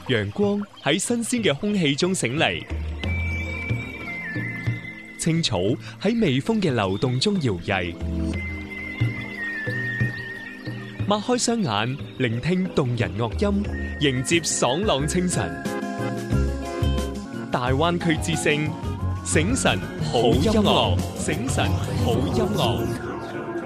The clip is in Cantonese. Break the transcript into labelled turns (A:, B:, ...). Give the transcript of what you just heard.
A: 陽光喺新鮮嘅空氣中醒嚟，青草喺微風嘅流動中搖曳。擘開雙眼，聆聽動人樂音，迎接爽朗清晨。大灣區之聲，醒神好音樂，醒神好音樂。